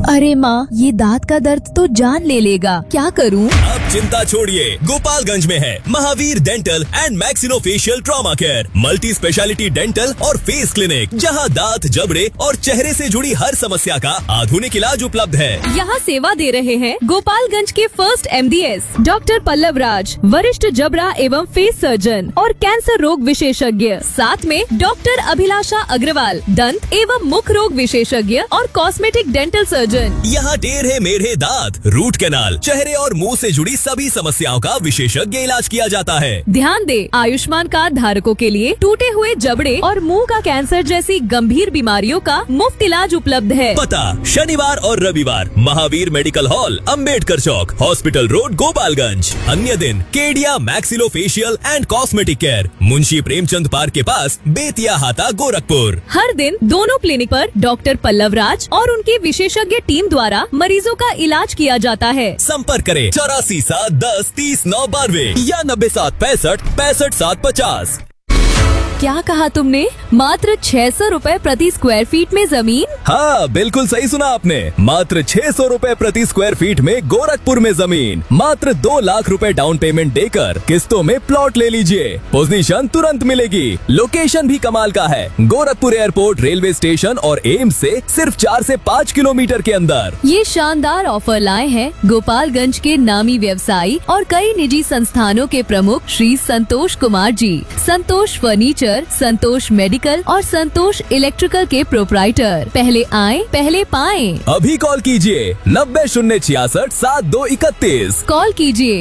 अरे माँ, ये दांत का दर्द तो जान ले लेगा, क्या करूँ? अब चिंता छोड़िए, गोपालगंज में है Mahavir dental and maxillofacial trauma care, multi speciality dental और फेस क्लिनिक, जहां दांत, जबड़े और चेहरे से जुड़ी हर समस्या का आधुनिक इलाज उपलब्ध है। यहाँ सेवा दे रहे हैं गोपालगंज के फर्स्ट MDS डॉक्टर पल्लव राज, वरिष्ठ जबड़ा एवं फेस सर्जन और कैंसर रोग विशेषज्ञ। साथ में डॉक्टर अभिलाषा अग्रवाल, दंत एवं मुख रोग विशेषज्ञ और कॉस्मेटिक डेंटल सर्जन। यहाँ टेढ़े मेढ़े दांत, रूट कैनाल, चेहरे और मुंह से जुड़ी सभी समस्याओं का विशेषज्ञ इलाज किया जाता है। ध्यान दे, आयुष्मान कार्ड धारकों के लिए टूटे हुए जबड़े और मुंह का कैंसर जैसी गंभीर बीमारियों का मुफ्त इलाज उपलब्ध है। पता, शनिवार और रविवार महावीर मेडिकल हॉल, अंबेडकर चौक, हॉस्पिटल रोड, गोपालगंज। अन्य दिन Kedia maxillofacial and cosmetic care, Munshi Premchand park के पास, बेतिया हाता, गोरखपुर। हर दिन दोनों क्लिनिक पर डॉक्टर पल्लव राज और उनके विशेषज्ञ टीम द्वारा मरीजों का इलाज किया जाता है। संपर्क करें 84-7-10-30-9-92 या 97-65-65-750। क्या कहा तुमने? मात्र 600 रुपए प्रति स्क्वायर फीट में जमीन? हाँ, बिल्कुल सही सुना आपने। मात्र 600 रुपए प्रति स्क्वायर फीट में गोरखपुर में जमीन। मात्र 2 लाख रुपए डाउन पेमेंट देकर किस्तों में प्लॉट ले लीजिए। पोजीशन तुरंत मिलेगी। लोकेशन भी कमाल का है, गोरखपुर एयरपोर्ट, रेलवे स्टेशन और एम्स से सिर्फ 4 से 5 किलोमीटर के अंदर। ये शानदार ऑफर लाए हैं गोपालगंज के नामी व्यवसायी और कई निजी संस्थानों के प्रमुख श्री संतोष कुमार जी। संतोष फर्नीचर, संतोष मेडिकल और संतोष इलेक्ट्रिकल के प्रोप्राइटर। पहले आएं, पहले पाएं। अभी कॉल कीजिए 90-066-7231। कॉल कीजिए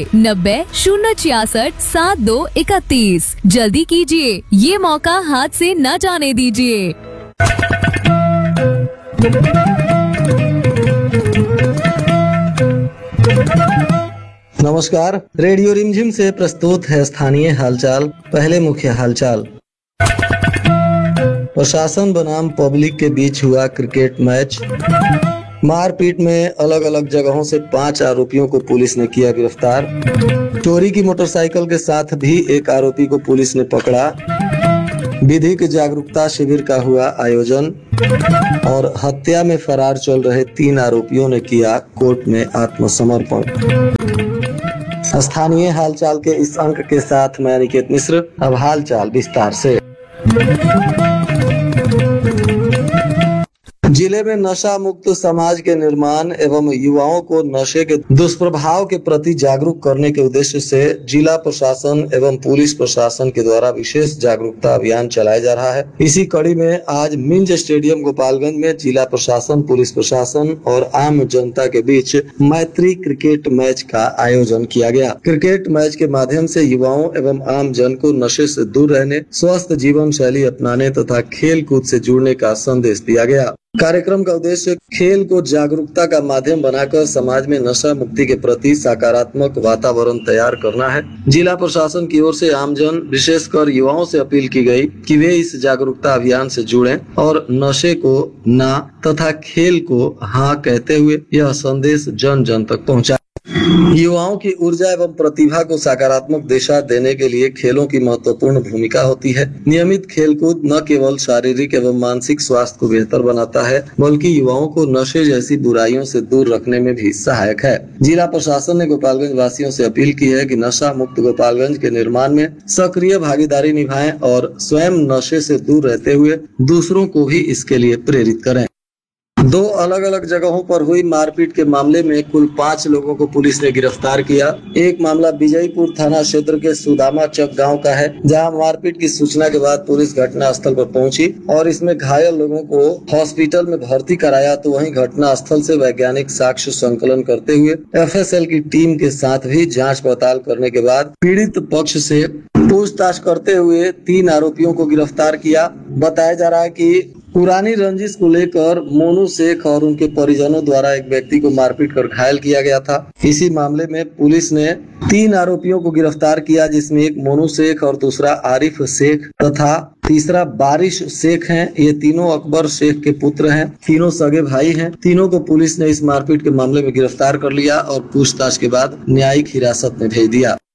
90-066-7231। जल्दी कीजिए, ये मौका हाथ से न जाने दीजिए। नमस्कार, रेडियो रिमझिम से प्रस्तुत है स्थानीय हालचाल। पहले मुख्य हालचाल। प्रशासन बनाम पब्लिक के बीच हुआ क्रिकेट मैच। मारपीट में अलग अलग जगहों से 5 आरोपियों को पुलिस ने किया गिरफ्तार। चोरी की मोटरसाइकिल के साथ भी एक आरोपी को पुलिस ने पकड़ा। विधिक जागरूकता शिविर का हुआ आयोजन। और हत्या में फरार चल रहे 3 आरोपियों ने किया कोर्ट में आत्मसमर्पण। स्थानीय हालचाल के इस अंक के साथ मैं अनिकेत मिश्र। अब हालचाल विस्तार से। जिले में नशा मुक्त समाज के निर्माण एवं युवाओं को नशे के दुष्प्रभाव के प्रति जागरूक करने के उद्देश्य से जिला प्रशासन एवं पुलिस प्रशासन के द्वारा विशेष जागरूकता अभियान चलाया जा रहा है। इसी कड़ी में आज मिंज स्टेडियम गोपालगंज में जिला प्रशासन, पुलिस प्रशासन और आम जनता के बीच मैत्री क्रिकेट मैच का आयोजन किया गया। क्रिकेट मैच के माध्यम से युवाओं एवं आम जन को नशे से दूर रहने, स्वस्थ जीवन शैली अपनाने तथा खेल कूद से जुड़ने का संदेश दिया गया। कार्यक्रम का उद्देश्य खेल को जागरूकता का माध्यम बनाकर समाज में नशा मुक्ति के प्रति सकारात्मक वातावरण तैयार करना है। जिला प्रशासन की ओर से आमजन, विशेषकर युवाओं से अपील की गई कि वे इस जागरूकता अभियान से जुड़ें और नशे को ना तथा खेल को हाँ कहते हुए यह संदेश जन जन तक पहुँचाए। युवाओं की ऊर्जा एवं प्रतिभा को सकारात्मक दिशा देने के लिए खेलों की महत्वपूर्ण भूमिका होती है। नियमित खेलकूद न केवल शारीरिक एवं मानसिक स्वास्थ्य को बेहतर बनाता है, बल्कि युवाओं को नशे जैसी बुराइयों से दूर रखने में भी सहायक है। जिला प्रशासन ने गोपालगंज वासियों से अपील की है कि नशा मुक्त गोपालगंज के निर्माण में सक्रिय भागीदारी निभाएं और स्वयं नशे से दूर रहते हुए दूसरों को भी इसके लिए प्रेरित करें। 2 अलग अलग जगहों पर हुई मारपीट के मामले में कुल 5 लोगों को पुलिस ने गिरफ्तार किया। एक मामला विजयपुर थाना क्षेत्र के सुदामा चक गांव का है, जहां मारपीट की सूचना के बाद पुलिस घटना स्थल पर पहुंची और इसमें घायल लोगों को हॉस्पिटल में भर्ती कराया। तो वहीं घटना स्थल से वैज्ञानिक साक्ष्य संकलन करते हुए FSL की टीम के साथ भी जाँच पड़ताल करने के बाद पीड़ित पक्ष से पूछताछ करते हुए 3 आरोपियों को गिरफ्तार किया। बताया जा रहा है कि पुरानी रंजिश को लेकर मोनू शेख और उनके परिजनों द्वारा एक व्यक्ति को मारपीट कर घायल किया गया था। इसी मामले में पुलिस ने 3 आरोपियों को गिरफ्तार किया, जिसमें एक मोनू शेख और दूसरा आरिफ शेख तथा तीसरा बारिश शेख हैं। ये तीनों अकबर शेख के पुत्र हैं, तीनों सगे भाई हैं। तीनों को पुलिस ने इस मारपीट के मामले में गिरफ्तार कर लिया और पूछताछ के बाद न्यायिक हिरासत में भेज दिया।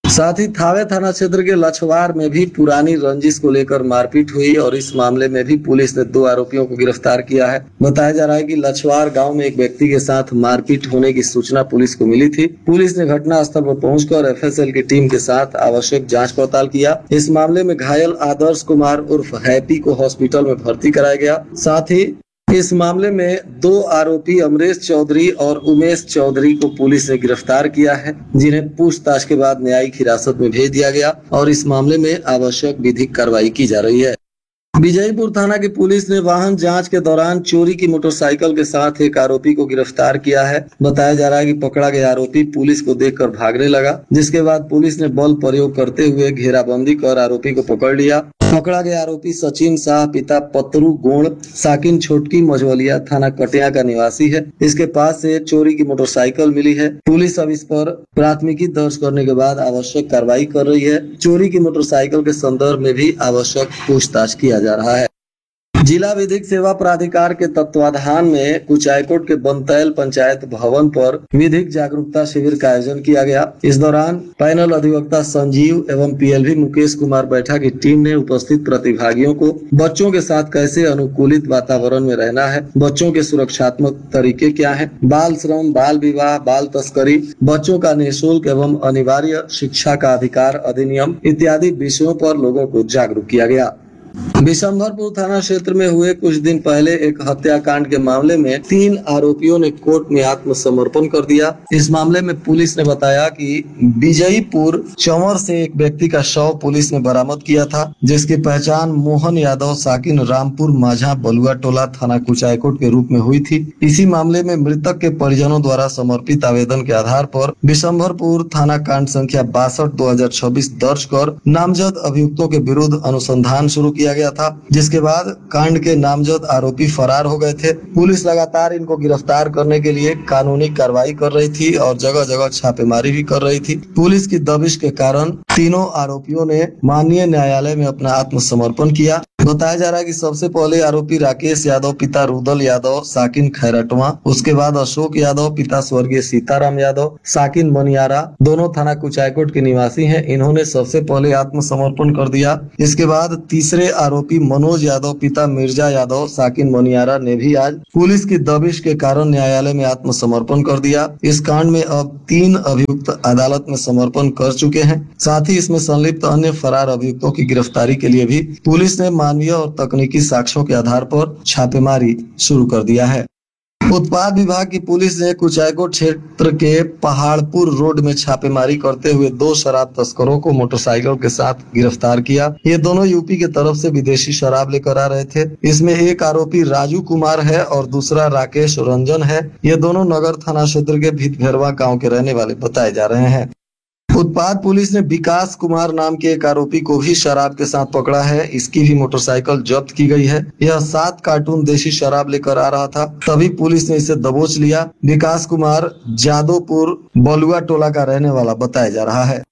साथ ही थावे थाना क्षेत्र के लछवार में भी पुरानी रंजिश को लेकर मारपीट हुई और इस मामले में भी पुलिस ने 2 आरोपियों को गिरफ्तार किया है। बताया जा रहा है कि लछवार गांव में एक व्यक्ति के साथ मारपीट होने की सूचना पुलिस को मिली थी। पुलिस ने घटना स्थल पर पहुंचकर FSL की टीम के साथ आवश्यक जांच पड़ताल किया। इस मामले में घायल आदर्श कुमार उर्फ हैप्पी को हॉस्पिटल में भर्ती कराया गया। साथ ही इस मामले में 2 आरोपी अमरेश चौधरी और उमेश चौधरी को पुलिस ने गिरफ्तार किया है, जिन्हें पूछताछ के बाद न्यायिक हिरासत में भेज दिया गया और इस मामले में आवश्यक विधिक कार्रवाई की जा रही है। विजयपुर थाना की पुलिस ने वाहन जांच के दौरान चोरी की मोटरसाइकिल के साथ एक आरोपी को गिरफ्तार किया है। बताया जा रहा है कि पकड़ा गया आरोपी पुलिस को देखकर भागने लगा, जिसके बाद पुलिस ने बल प्रयोग करते हुए घेराबंदी कर आरोपी को पकड़ लिया। पकड़ा गया आरोपी सचिन शाह पिता पतरू गोण साकिन छोटकी मझवलिया थाना कटिया का निवासी है। इसके पास से चोरी की मोटरसाइकिल मिली है। पुलिस अब इस पर प्राथमिकी दर्ज करने के बाद आवश्यक कार्रवाई कर रही है। चोरी की मोटरसाइकिल के संदर्भ में भी आवश्यक पूछताछ किया जा रहा है। जिला विधिक सेवा प्राधिकार के तत्वाधान में कुचायकोट के बनतैल पंचायत भवन पर विधिक जागरूकता शिविर का आयोजन किया गया। इस दौरान पैनल अधिवक्ता संजीव एवं PLV मुकेश कुमार बैठा की टीम ने उपस्थित प्रतिभागियों को बच्चों के साथ कैसे अनुकूलित वातावरण में रहना है, बच्चों के सुरक्षात्मक तरीके क्या हैं, बाल श्रम, बाल विवाह, बाल तस्करी, बच्चों का निःशुल्क एवं अनिवार्य शिक्षा का अधिकार अधिनियम इत्यादि विषयों पर लोगों को जागरूक किया गया। बिशंभरपुर थाना क्षेत्र में हुए कुछ दिन पहले एक हत्याकांड के मामले में 3 आरोपियों ने कोर्ट में आत्मसमर्पण कर दिया। इस मामले में पुलिस ने बताया कि विजयपुर चंवर से एक व्यक्ति का शव पुलिस ने बरामद किया था, जिसकी पहचान मोहन यादव साकिन रामपुर माझा बलुआ टोला थाना कुचायकोट के रूप में हुई थी। इसी मामले में मृतक के परिजनों द्वारा समर्पित आवेदन के आधार पर बिशंभरपुर थाना कांड संख्या 62/2026 दर्ज कर नामजद अभियुक्तों के विरुद्ध अनुसंधान शुरू किया गया था, जिसके बाद कांड के नामजद आरोपी फरार हो गए थे। पुलिस लगातार इनको गिरफ्तार करने के लिए कानूनी कार्रवाई कर रही थी और जगह जगह छापेमारी भी कर रही थी। पुलिस की दबिश के कारण तीनों आरोपियों ने माननीय न्यायालय में अपना आत्मसमर्पण किया। बताया जा रहा है कि सबसे पहले आरोपी राकेश यादव पिता रुदल यादव साकिन खैरटवा, उसके बाद अशोक यादव पिता स्वर्गीय सीताराम यादव साकिन मनियारा, दोनों थाना कुचायकोट के निवासी हैं। इन्होंने सबसे पहले आत्मसमर्पण कर दिया। इसके बाद तीसरे आरोपी मनोज यादव पिता मिर्जा यादव साकिन मनियारा ने भी आज पुलिस की दबिश के कारण न्यायालय में आत्मसमर्पण कर दिया। इस कांड में अब 3 अभियुक्त अदालत में समर्पण कर चुके हैं। साथ ही इसमें संलिप्त अन्य फरार अभियुक्तों की गिरफ्तारी के लिए भी पुलिस ने मानवीय और तकनीकी साक्ष्यों के आधार पर छापेमारी शुरू कर दिया है। उत्पाद विभाग की पुलिस ने कुचायकोट क्षेत्र के पहाड़पुर रोड में छापेमारी करते हुए 2 शराब तस्करों को मोटरसाइकिल के साथ गिरफ्तार किया। ये दोनों यूपी के तरफ से विदेशी शराब लेकर आ रहे थे। इसमें एक आरोपी राजू कुमार है और दूसरा राकेश रंजन है। ये दोनों नगर थाना क्षेत्र के भितभेरवा गाँव के रहने वाले बताए जा रहे हैं। उत्पाद पुलिस ने विकास कुमार नाम के एक आरोपी को भी शराब के साथ पकड़ा है। इसकी भी मोटरसाइकिल जब्त की गई है। यह 7 कार्टून देशी शराब लेकर आ रहा था, तभी पुलिस ने इसे दबोच लिया। विकास कुमार जादवपुर बलुआ टोला का रहने वाला बताया जा रहा है।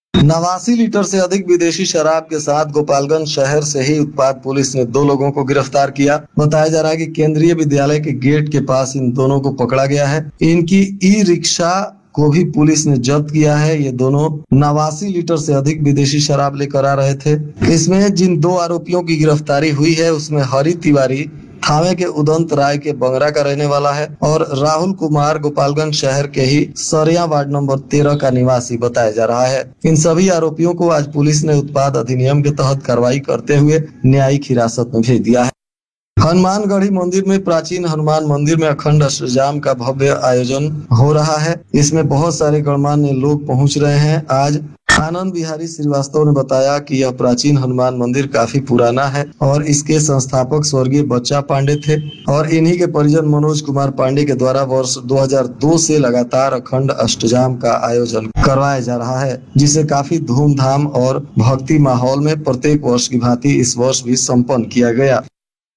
89 लीटर से अधिक विदेशी शराब के साथ गोपालगंज शहर से ही उत्पाद पुलिस ने 2 लोगों को गिरफ्तार किया। बताया जा रहा है कि केंद्रीय विद्यालय के गेट के पास इन दोनों को पकड़ा गया है। इनकी ई-रिक्शा को भी पुलिस ने जब्त किया है। ये दोनों 89 लीटर से अधिक विदेशी शराब लेकर आ रहे थे। इसमें जिन 2 आरोपियों की गिरफ्तारी हुई है उसमें हरि तिवारी थावे के उदंत राय के बंगरा का रहने वाला है और राहुल कुमार गोपालगंज शहर के ही सरिया वार्ड नंबर 13 का निवासी बताया जा रहा है। इन सभी आरोपियों को आज पुलिस ने उत्पाद अधिनियम के तहत कार्रवाई करते हुए न्यायिक हिरासत में भेज दिया है। हनुमानगढ़ी मंदिर में प्राचीन हनुमान मंदिर में अखंड अष्टजाम का भव्य आयोजन हो रहा है। इसमें बहुत सारे गणमान्य लोग पहुंच रहे हैं। आज आनंद बिहारी श्रीवास्तव ने बताया कि यह प्राचीन हनुमान मंदिर काफी पुराना है और इसके संस्थापक स्वर्गीय बच्चा पांडे थे और इन्हीं के परिजन मनोज कुमार पांडे के द्वारा वर्ष 2002 से लगातार अखंड अष्टजाम का आयोजन करवाया जा रहा है, जिसे काफी धूमधाम और भक्ति माहौल में प्रत्येक वर्ष की भांति इस वर्ष भी संपन्न किया गया।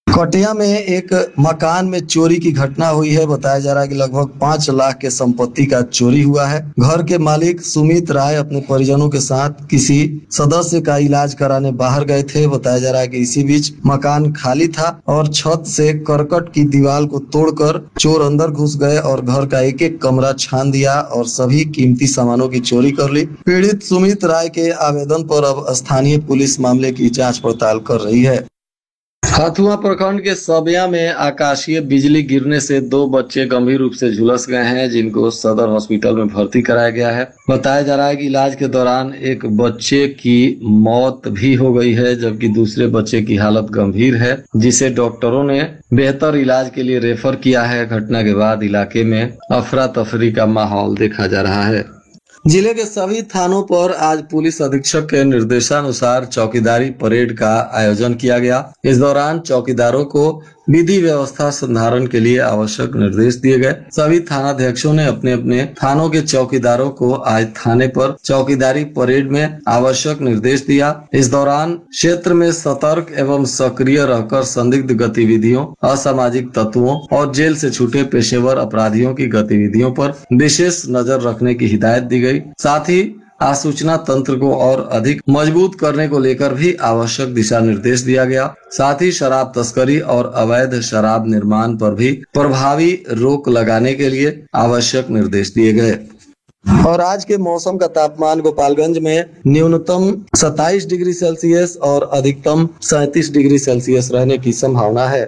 कटिया में एक मकान में चोरी की घटना हुई है। बताया जा रहा है कि लगभग 5 लाख के संपत्ति का चोरी हुआ है। घर के मालिक सुमित राय अपने परिजनों के साथ किसी सदस्य का इलाज कराने बाहर गए थे। बताया जा रहा है कि इसी बीच मकान खाली था और छत से करकट की दीवार को तोड़कर चोर अंदर घुस गए और घर का एक एक कमरा छान दिया और सभी कीमती सामानों की चोरी कर ली। पीड़ित सुमित राय के आवेदन पर अब स्थानीय पुलिस मामले की जांच पड़ताल कर रही है। हथुआ प्रखंड के सबिया में आकाशीय बिजली गिरने से 2 बच्चे गंभीर रूप से झुलस गए हैं, जिनको सदर हॉस्पिटल में भर्ती कराया गया है। बताया जा रहा है कि इलाज के दौरान एक बच्चे की मौत भी हो गई है, जबकि दूसरे बच्चे की हालत गंभीर है, जिसे डॉक्टरों ने बेहतर इलाज के लिए रेफर किया है। घटना के बाद इलाके में अफरा तफरी का माहौल देखा जा रहा है। जिले के सभी थानों पर आज पुलिस अधीक्षक के निर्देशानुसार चौकीदारी परेड का आयोजन किया गया। इस दौरान चौकीदारों को विधि व्यवस्था संधारण के लिए आवश्यक निर्देश दिए गए। सभी थानाध्यक्षों ने अपने अपने थानों के चौकीदारों को आज थाने पर चौकीदारी परेड में आवश्यक निर्देश दिया। इस दौरान क्षेत्र में सतर्क एवं सक्रिय रहकर संदिग्ध गतिविधियों, असामाजिक तत्वों और जेल से छूटे पेशेवर अपराधियों की गतिविधियों पर विशेष नजर रखने की हिदायत दी गई। साथ ही आसूचना तंत्र को और अधिक मजबूत करने को लेकर भी आवश्यक दिशा निर्देश दिया गया। साथ ही शराब तस्करी और अवैध शराब निर्माण पर भी प्रभावी रोक लगाने के लिए आवश्यक निर्देश दिए गए। और आज के मौसम का तापमान गोपालगंज में न्यूनतम 27 डिग्री सेल्सियस और अधिकतम 37 डिग्री सेल्सियस रहने की संभावना है।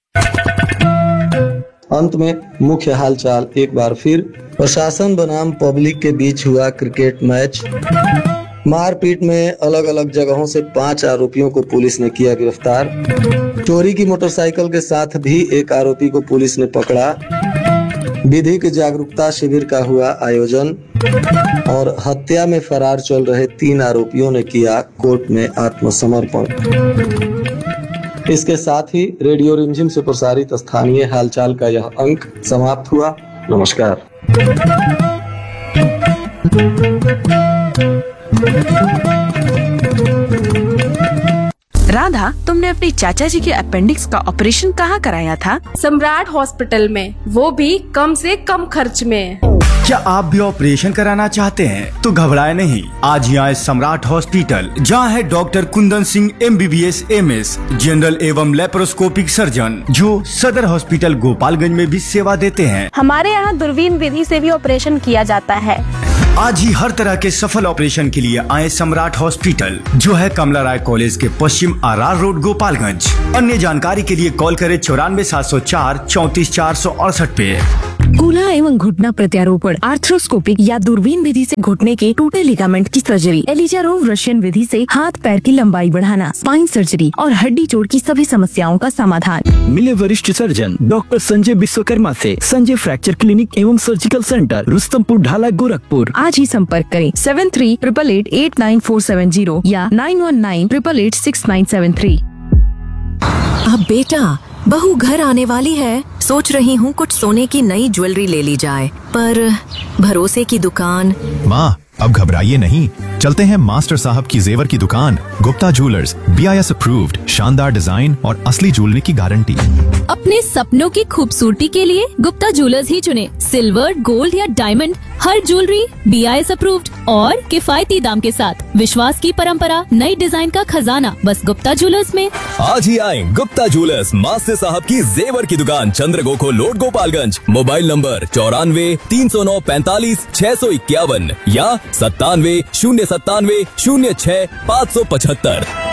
अंत में मुख्य हालचाल एक बार फिर। प्रशासन बनाम पब्लिक के बीच हुआ क्रिकेट मैच। मारपीट में अलग अलग जगहों से 5 आरोपियों को पुलिस ने किया गिरफ्तार। चोरी की मोटरसाइकिल के साथ भी एक आरोपी को पुलिस ने पकड़ा। विधिक जागरूकता शिविर का हुआ आयोजन। और हत्या में फरार चल रहे 3 आरोपियों ने किया कोर्ट में आत्मसमर्पण। इसके साथ ही रेडियो रिमझिम से प्रसारित स्थानीय हालचाल का यह अंक समाप्त हुआ। नमस्कार। राधा, तुमने अपने चाचा जी के अपेंडिक्स का ऑपरेशन कहाँ कराया था? सम्राट हॉस्पिटल में, वो भी कम से कम खर्च में। क्या आप भी ऑपरेशन कराना चाहते हैं? तो घबराए नहीं, आज ही आए सम्राट हॉस्पिटल, जहां है doctor Kundan Singh MBBS MS general एवं लेप्रोस्कोपिक सर्जन, जो सदर हॉस्पिटल गोपालगंज में भी सेवा देते हैं। हमारे यहाँ दूरबीन विधि से भी ऑपरेशन किया जाता है। आज ही हर तरह के सफल ऑपरेशन के लिए आए सम्राट हॉस्पिटल, जो है कमला राय कॉलेज के पश्चिम RR रोड गोपालगंज। अन्य जानकारी के लिए कॉल करें 94 704 34 468 पे। कूल्हा एवं घुटना प्रत्यारोपण, आर्थ्रोस्कोपिक या दूरबीन विधि से घुटने के टूटे लिगामेंट की सर्जरी, एलिजारोव रशियन विधि से हाथ पैर की लंबाई बढ़ाना, स्पाइन सर्जरी और हड्डी जोड़ की सभी समस्याओं का समाधान। मिले वरिष्ठ सर्जन डॉक्टर संजय विश्वकर्मा से संजय फ्रैक्चर क्लिनिक एवं सर्जिकल सेंटर, रुस्तमपुर ढाला, गोरखपुर। आज ही संपर्क करें 7388889470 या 9198886973। अब बेटा, बहू घर आने वाली है, सोच रही हूँ कुछ सोने की नई ज्वेलरी ले ली जाए, पर भरोसे की दुकान। माँ, अब घबराइए नहीं, चलते हैं मास्टर साहब की जेवर की दुकान, गुप्ता ज्वेलर्स, BIS अप्रूव्ड, शानदार डिजाइन और असली ज्वेलरी की गारंटी। अपने सपनों की खूबसूरती के लिए गुप्ता ज्वेलर्स ही चुने। सिल्वर, गोल्ड या डायमंड, हर ज्वेलरी BIS अप्रूव्ड और किफायती दाम के साथ। विश्वास की परंपरा, नई डिजाइन का खजाना, बस गुप्ता ज्वेलर्स में। आज ही आए गुप्ता ज्वेलर्स, मास्टर साहब की जेवर की दुकान, चंद्रगोखो रोड गोपालगंज। मोबाइल नंबर 94 309 45 651 या 97 097 06 575।